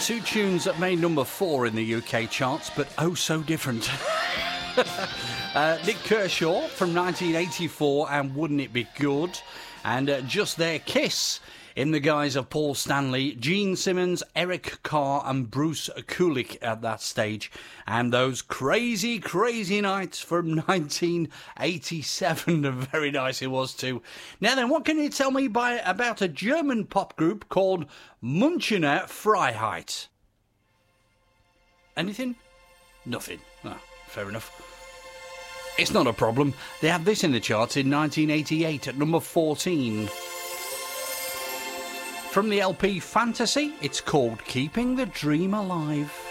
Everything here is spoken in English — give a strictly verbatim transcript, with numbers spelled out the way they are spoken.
Two tunes that made number four in the U K charts, but oh so different. uh, Nick Kershaw from nineteen eighty-four and Wouldn't It Be Good? And uh, Just Their Kiss in the guise of Paul Stanley, Gene Simmons, Eric Carr and Bruce Kulick at that stage. And those Crazy, Crazy Nights from nineteen eighty-seven. Very nice it was too. Now then, what can you tell me by, about a German pop group called Münchener Freiheit? Anything? Nothing. Ah, fair enough. It's not a problem. They had this in the charts in nineteen eighty-eight at number fourteen. From the L P Fantasy, it's called Keeping the Dream Alive.